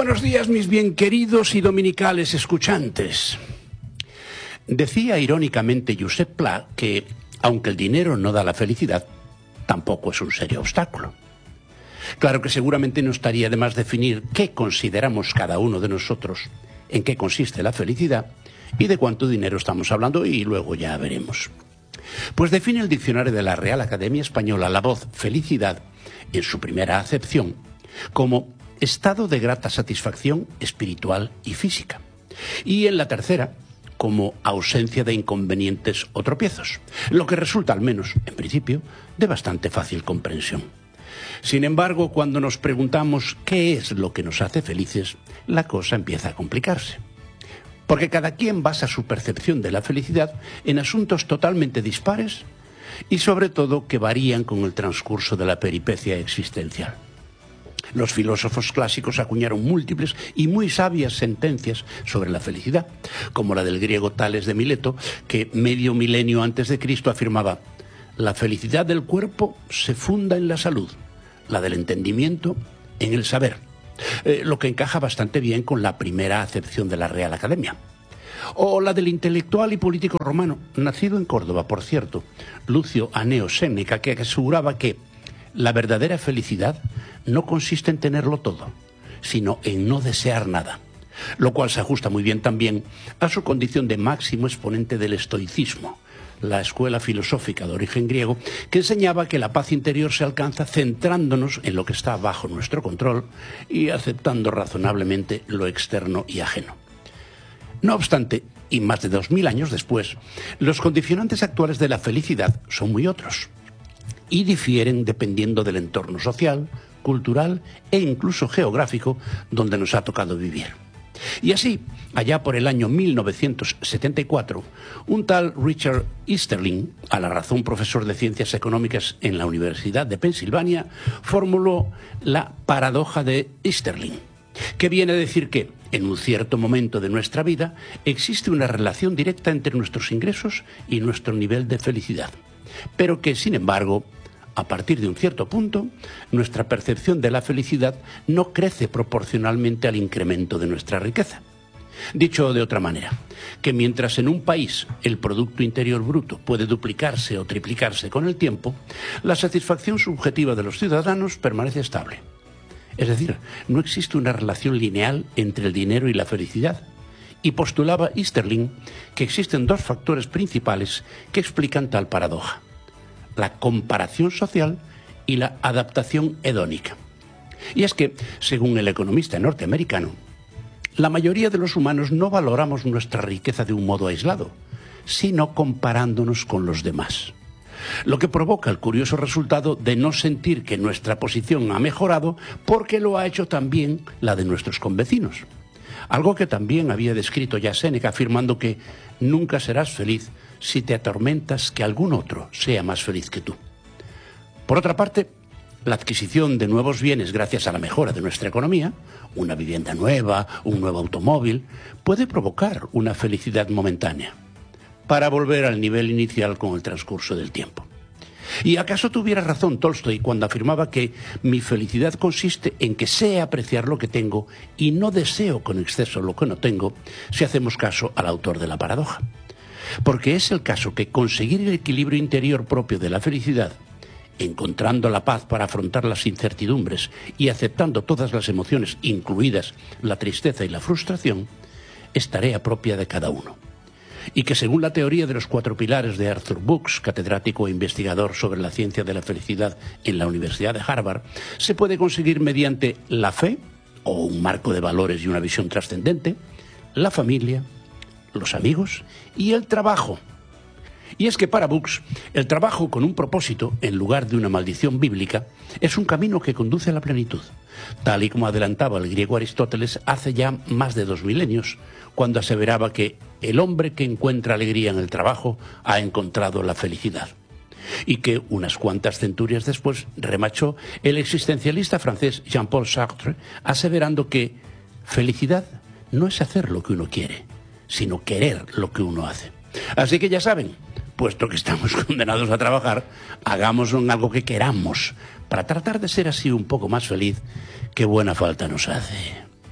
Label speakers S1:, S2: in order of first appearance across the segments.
S1: Buenos días, mis bien queridos y dominicales escuchantes. Decía irónicamente Josep Pla que, aunque el dinero no da la felicidad, tampoco es un serio obstáculo. Claro que seguramente no estaría de más definir qué consideramos cada uno de nosotros, en qué consiste la felicidad y de cuánto dinero estamos hablando, y luego ya veremos. Pues define el diccionario de la Real Academia Española la voz felicidad, en su primera acepción, como estado de grata satisfacción espiritual y física, y en la tercera como ausencia de inconvenientes o tropiezos, lo que resulta, al menos en principio, de bastante fácil comprensión. Sin embargo, cuando nos preguntamos qué es lo que nos hace felices, la cosa empieza a complicarse. Porque cada quien basa su percepción de la felicidad en asuntos totalmente dispares y sobre todo que varían con el transcurso de la peripecia existencial. Los filósofos clásicos acuñaron múltiples y muy sabias sentencias sobre la felicidad, como la del griego Tales de Mileto, que medio milenio antes de Cristo afirmaba: la felicidad del cuerpo se funda en la salud, la del entendimiento en el saber, lo que encaja bastante bien con la primera acepción de la Real Academia. O la del intelectual y político romano, nacido en Córdoba, por cierto, Lucio Aneo Séneca, que aseguraba que la verdadera felicidad no consiste en tenerlo todo, sino en no desear nada, lo cual se ajusta muy bien también a su condición de máximo exponente del estoicismo, la escuela filosófica de origen griego, que enseñaba que la paz interior se alcanza centrándonos en lo que está bajo nuestro control y aceptando razonablemente lo externo y ajeno. No obstante, y más de 2000 años después, los condicionantes actuales de la felicidad son muy otros y difieren dependiendo del entorno social, cultural e incluso geográfico donde nos ha tocado vivir. Y así, allá por el año 1974, un tal Richard Easterling, a la razón profesor de Ciencias Económicas en la Universidad de Pensilvania, formuló la paradoja de Easterling, que viene a decir que, en un cierto momento de nuestra vida, existe una relación directa entre nuestros ingresos y nuestro nivel de felicidad, pero que, sin embargo, a partir de un cierto punto, nuestra percepción de la felicidad no crece proporcionalmente al incremento de nuestra riqueza. Dicho de otra manera, que mientras en un país el Producto Interior Bruto puede duplicarse o triplicarse con el tiempo, la satisfacción subjetiva de los ciudadanos permanece estable. Es decir, no existe una relación lineal entre el dinero y la felicidad. Y postulaba Easterling que existen dos factores principales que explican tal paradoja: la comparación social y la adaptación hedónica. Y es que, según el economista norteamericano, la mayoría de los humanos no valoramos nuestra riqueza de un modo aislado, sino comparándonos con los demás, lo que provoca el curioso resultado de no sentir que nuestra posición ha mejorado porque lo ha hecho también la de nuestros convecinos. Algo que también había descrito ya Séneca, afirmando que nunca serás feliz si te atormentas que algún otro sea más feliz que tú. Por otra parte, la adquisición de nuevos bienes gracias a la mejora de nuestra economía, una vivienda nueva, un nuevo automóvil, puede provocar una felicidad momentánea, para volver al nivel inicial con el transcurso del tiempo. ¿Y acaso tuviera razón Tolstoy cuando afirmaba que mi felicidad consiste en que sé apreciar lo que tengo y no deseo con exceso lo que no tengo, si hacemos caso al autor de la paradoja? Porque es el caso que conseguir el equilibrio interior propio de la felicidad, encontrando la paz para afrontar las incertidumbres y aceptando todas las emociones, incluidas la tristeza y la frustración, es tarea propia de cada uno. Y que según la teoría de los 4 pilares de Arthur Brooks, catedrático e investigador sobre la ciencia de la felicidad en la Universidad de Harvard, se puede conseguir mediante la fe, o un marco de valores y una visión trascendente, la familia, los amigos y el trabajo. Y es que para Brooks, el trabajo con un propósito, en lugar de una maldición bíblica, es un camino que conduce a la plenitud, tal y como adelantaba el griego Aristóteles hace ya más de 2 milenios, cuando aseveraba que el hombre que encuentra alegría en el trabajo ha encontrado la felicidad. Y que unas cuantas centurias después remachó el existencialista francés Jean-Paul Sartre, aseverando que felicidad no es hacer lo que uno quiere, sino querer lo que uno hace. Así que ya saben, puesto que estamos condenados a trabajar, hagámoslo en algo que queramos, para tratar de ser así un poco más feliz, que buena falta nos hace.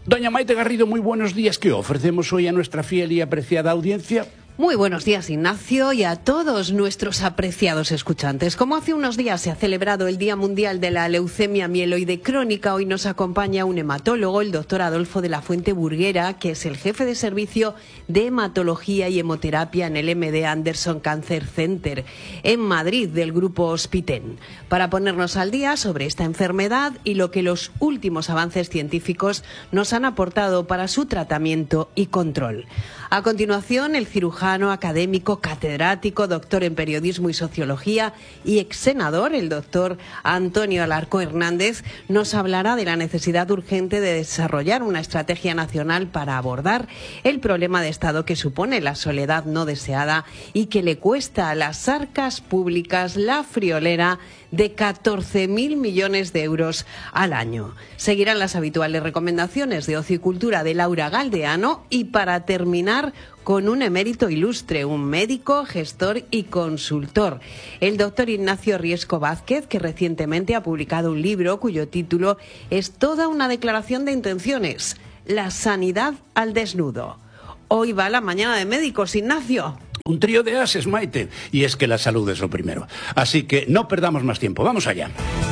S1: Doña Maite Garrido, muy buenos días. ¿Qué ofrecemos hoy a nuestra fiel y apreciada audiencia?
S2: Muy buenos días, Ignacio, y a todos nuestros apreciados escuchantes. Como hace unos días se ha celebrado el Día Mundial de la Leucemia Mieloide Crónica, hoy nos acompaña un hematólogo, el doctor Adolfo de la Fuente Burguera, que es el jefe de servicio de hematología y hemoterapia en el MD Anderson Cancer Center en Madrid, del grupo Hospiten, para ponernos al día sobre esta enfermedad y lo que los últimos avances científicos nos han aportado para su tratamiento y control. A continuación, el cirujano, académico, catedrático, doctor en periodismo y sociología y ex senador, el doctor Antonio Alarcón Hernández, nos hablará de la necesidad urgente de desarrollar una estrategia nacional para abordar el problema de Estado que supone la soledad no deseada y que le cuesta a las arcas públicas la friolera de 14.000 millones de euros al año. Seguirán las habituales recomendaciones de ocio y cultura de Laura Galdeano y, para terminar, con un emérito ilustre, un médico, gestor y consultor, el doctor Ignacio Riesco Vázquez, que recientemente ha publicado un libro cuyo título es toda una declaración de intenciones: la sanidad al desnudo. Hoy va la mañana de médicos, Ignacio.
S1: Un trío de ases, Maite, y es que la salud es lo primero. Así que no perdamos más tiempo, vamos allá.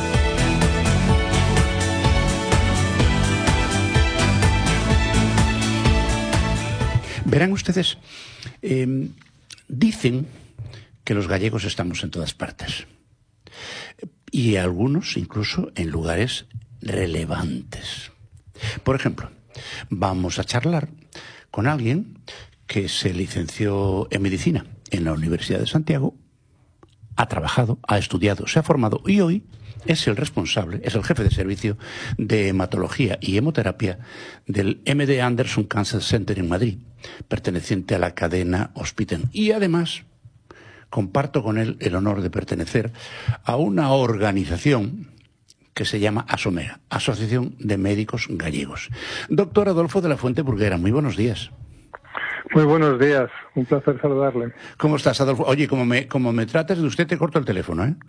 S1: Verán ustedes, dicen que los gallegos estamos en todas partes, y algunos incluso en lugares relevantes. Por ejemplo, vamos a charlar con alguien que se licenció en medicina en la Universidad de Santiago, ha trabajado, ha estudiado, se ha formado y hoy es el responsable, es el jefe de servicio de hematología y hemoterapia del MD Anderson Cancer Center en Madrid, perteneciente a la cadena Hospiten. Y además comparto con él el honor de pertenecer a una organización que se llama ASOMEGA, Asociación de Médicos Gallegos. Doctor Adolfo de la Fuente Burguera, muy buenos días.
S3: Muy buenos días, un placer saludarle.
S1: ¿Cómo estás, Adolfo? Oye, como me trates de usted, te corto el teléfono, ¿eh?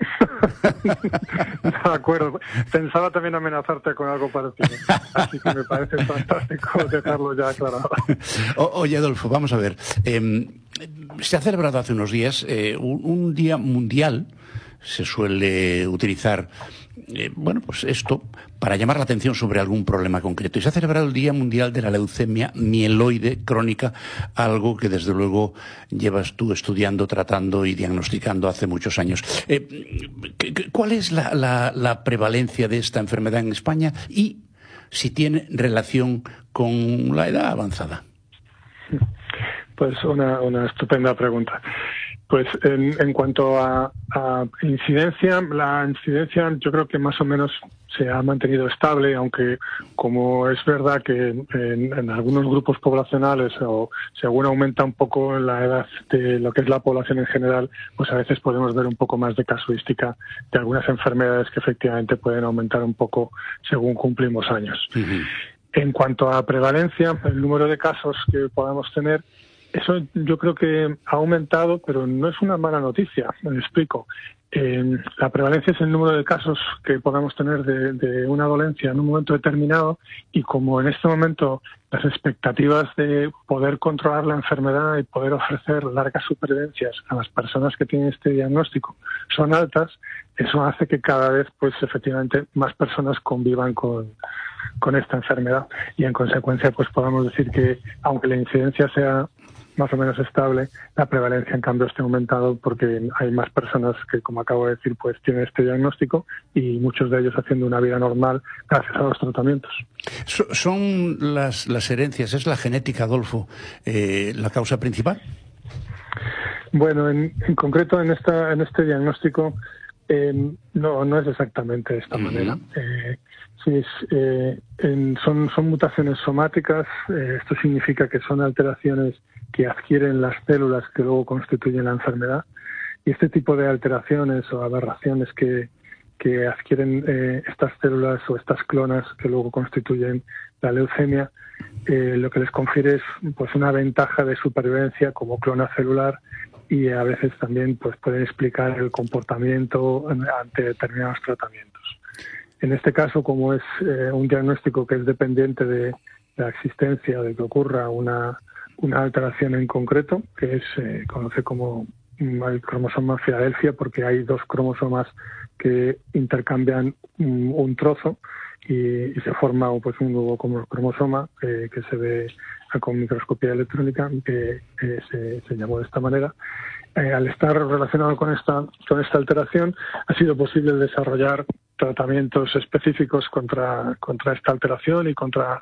S3: De acuerdo. Pensaba también amenazarte con algo parecido, así que me parece fantástico dejarlo ya aclarado.
S1: Oye, Adolfo, vamos a ver. Se ha celebrado hace unos días un día mundial. Se suele utilizar, pues esto, para llamar la atención sobre algún problema concreto. Y se ha celebrado el Día Mundial de la Leucemia Mieloide Crónica, algo que desde luego llevas tú estudiando, tratando y diagnosticando hace muchos años. ¿Cuál es la prevalencia de esta enfermedad en España y si tiene relación con la edad avanzada?
S3: Pues una estupenda pregunta. Pues en cuanto a incidencia, la incidencia yo creo que más o menos se ha mantenido estable, aunque como es verdad que en algunos grupos poblacionales o según aumenta un poco la edad de lo que es la población en general, pues a veces podemos ver un poco más de casuística de algunas enfermedades que efectivamente pueden aumentar un poco según cumplimos años. Uh-huh. En cuanto a prevalencia, el número de casos que podamos tener, eso yo creo que ha aumentado, pero no es una mala noticia. Me explico. La prevalencia es el número de casos que podamos tener de una dolencia en un momento determinado, y como en este momento las expectativas de poder controlar la enfermedad y poder ofrecer largas supervivencias a las personas que tienen este diagnóstico son altas, eso hace que cada vez, pues efectivamente, más personas convivan con esta enfermedad, y en consecuencia pues podamos decir que aunque la incidencia sea más o menos estable, la prevalencia en cambio está aumentado porque hay más personas que, como acabo de decir, pues tienen este diagnóstico, y muchos de ellos haciendo una vida normal gracias a los tratamientos.
S1: ¿Son las herencias, es la genética, Adolfo, la causa principal?
S3: Bueno, en concreto en este diagnóstico no es exactamente de esta manera. Sí, son mutaciones somáticas. Esto significa que son alteraciones que adquieren las células que luego constituyen la enfermedad, y este tipo de alteraciones o aberraciones que adquieren estas células o estas clonas que luego constituyen la leucemia, lo que les confiere es pues una ventaja de supervivencia como clona celular, y a veces también pues pueden explicar el comportamiento ante determinados tratamientos. En este caso, como es un diagnóstico que es dependiente de la existencia de que ocurra una alteración en concreto, que se conoce como el cromosoma Filadelfia, porque hay dos cromosomas que intercambian un trozo y se forma pues un nuevo cromosoma que se ve con microscopía electrónica, que se llamó de esta manera. Al estar relacionado con esta alteración, ha sido posible desarrollar tratamientos específicos contra esta alteración y contra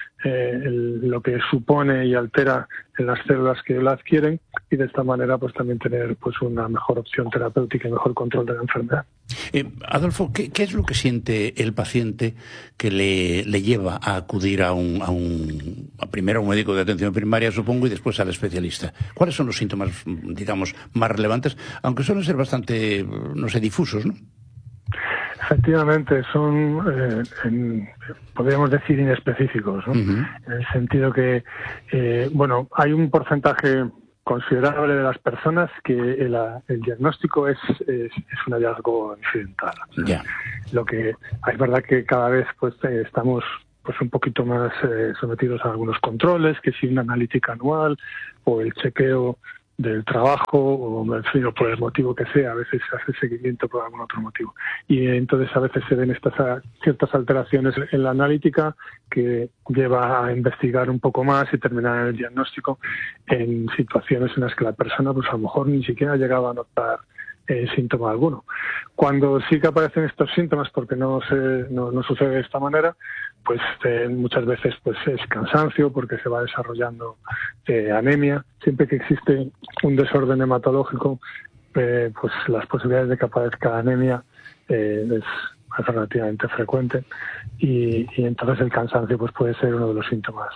S3: lo que supone y altera en las células que la adquieren, y de esta manera pues también tener pues una mejor opción terapéutica y mejor control de la enfermedad.
S1: Adolfo, ¿qué es lo que siente el paciente que le lleva a acudir primero a un médico de atención primaria, supongo, y después al especialista? ¿Cuáles son los síntomas, digamos, más relevantes, aunque suelen ser bastante, no sé, difusos, ¿no?
S3: Efectivamente, son, podríamos decir, inespecíficos, ¿no? Uh-huh. En el sentido que, hay un porcentaje considerable de las personas que el diagnóstico es un hallazgo incidental.
S1: Yeah.
S3: Lo que es verdad que cada vez pues estamos pues un poquito más sometidos a algunos controles, que si una analítica anual o el chequeo del trabajo, o en fin, o por el motivo que sea, a veces se hace seguimiento por algún otro motivo. Y entonces a veces se ven estas ciertas alteraciones en la analítica que lleva a investigar un poco más y terminar en el diagnóstico en situaciones en las que la persona pues a lo mejor ni siquiera ha llegado a notar síntoma alguno. Cuando sí que aparecen estos síntomas, porque no sucede de esta manera, pues muchas veces pues es cansancio, porque se va desarrollando anemia. Siempre que existe un desorden hematológico, pues las posibilidades de que aparezca anemia es relativamente frecuente, y entonces el cansancio pues puede ser uno de los síntomas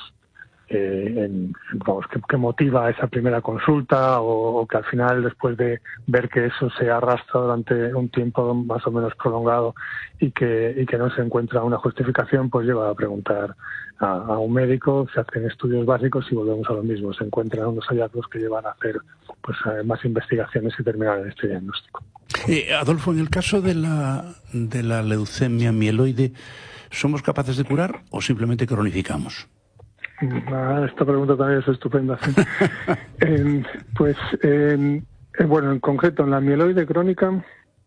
S3: que motiva esa primera consulta, o que al final, después de ver que eso se arrastra durante un tiempo más o menos prolongado y que no se encuentra una justificación, pues lleva a preguntar a un médico, se hacen estudios básicos y volvemos a lo mismo, se encuentran unos hallazgos que llevan a hacer pues más investigaciones y terminar en este diagnóstico.
S1: Adolfo, en el caso de la leucemia mieloide, ¿somos capaces de curar o simplemente cronificamos?
S3: Esta pregunta también es estupenda. ¿Sí? En concreto, en la mieloide crónica,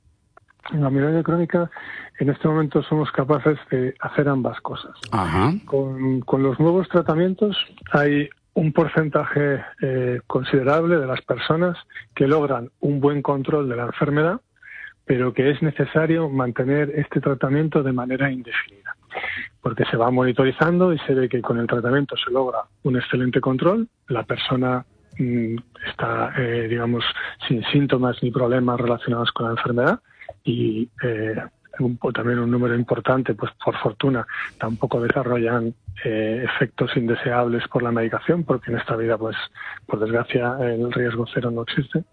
S3: en este momento somos capaces de hacer ambas cosas.
S1: Ajá.
S3: Con los nuevos tratamientos hay un porcentaje considerable de las personas que logran un buen control de la enfermedad, pero que es necesario mantener este tratamiento de manera indefinida, porque se va monitorizando y se ve que con el tratamiento se logra un excelente control, la persona está, sin síntomas ni problemas relacionados con la enfermedad, y también un número importante, pues por fortuna, tampoco desarrollan efectos indeseables por la medicación, porque en esta vida, pues por desgracia, el riesgo cero no existe.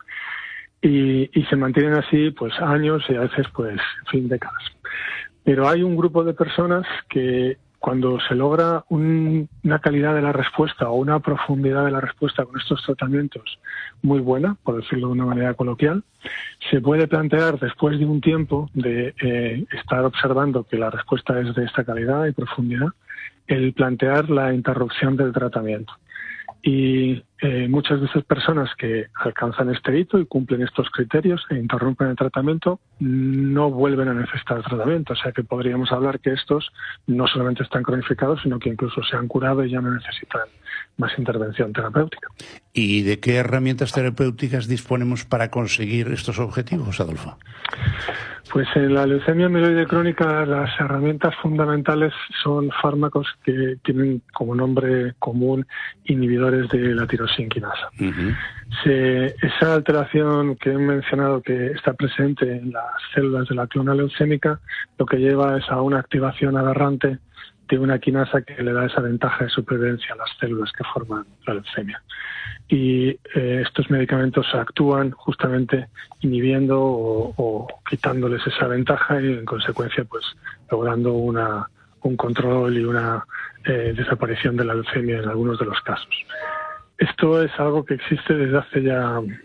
S3: Y se mantienen así pues años y a veces pues décadas. Pero hay un grupo de personas que, cuando se logra una calidad de la respuesta o una profundidad de la respuesta con estos tratamientos muy buena, por decirlo de una manera coloquial, se puede plantear, después de un tiempo de estar observando que la respuesta es de esta calidad y profundidad, el plantear la interrupción del tratamiento. Y muchas de esas personas que alcanzan este hito y cumplen estos criterios e interrumpen el tratamiento no vuelven a necesitar el tratamiento. O sea que podríamos hablar que estos no solamente están cronificados, sino que incluso se han curado y ya no necesitan más intervención terapéutica.
S1: ¿Y de qué herramientas terapéuticas disponemos para conseguir estos objetivos, Adolfo?
S3: Pues en la leucemia mieloide crónica las herramientas fundamentales son fármacos que tienen como nombre común inhibidores de la tirosinquinasa. Uh-huh. Esa alteración que he mencionado, que está presente en las células de la clona leucémica, lo que lleva es a una activación aberrante de una quinasa que le da esa ventaja de supervivencia a las células que forman la leucemia. Y estos medicamentos actúan justamente inhibiendo o quitándoles esa ventaja, y en consecuencia pues logrando un control y una desaparición de la leucemia en algunos de los casos. Esto es algo que existe desde hace ya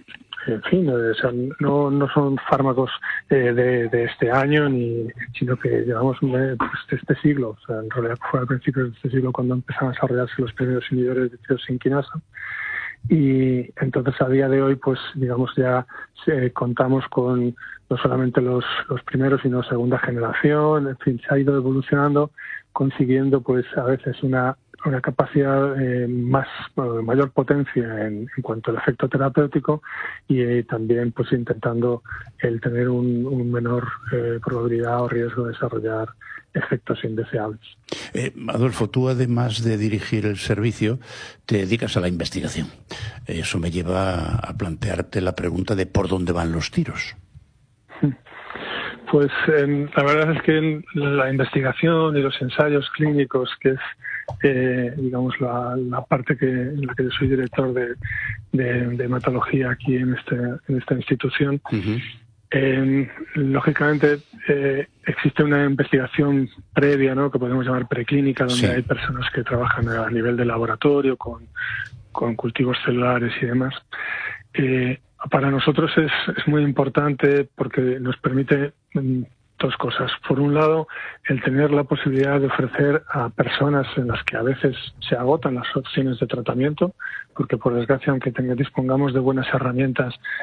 S3: en fin, o sea, no son fármacos de este año, sino que llevamos de este siglo. O sea, en realidad fue a principios de este siglo cuando empezaron a desarrollarse los primeros inhibidores de tiosinquinasa. Y entonces a día de hoy, pues digamos ya contamos con no solamente los primeros, sino segunda generación. En fin, se ha ido evolucionando, consiguiendo pues a veces una capacidad mayor potencia en cuanto al efecto terapéutico y también pues intentando el tener un menor probabilidad o riesgo de desarrollar efectos indeseables.
S1: Adolfo, tú además de dirigir el servicio, te dedicas a la investigación. Eso me lleva a plantearte la pregunta de ¿por dónde van los tiros?
S3: Pues la verdad es que la investigación y los ensayos clínicos, que es digamos la parte en la que yo soy director de hematología aquí en esta institución, lógicamente existe una investigación previa, ¿no?, que podemos llamar preclínica, donde hay personas que trabajan a nivel de laboratorio con cultivos celulares y demás. Para nosotros es muy importante porque nos permite dos cosas. Por un lado, el tener la posibilidad de ofrecer a personas en las que a veces se agotan las opciones de tratamiento, porque por desgracia, aunque dispongamos de buenas herramientas,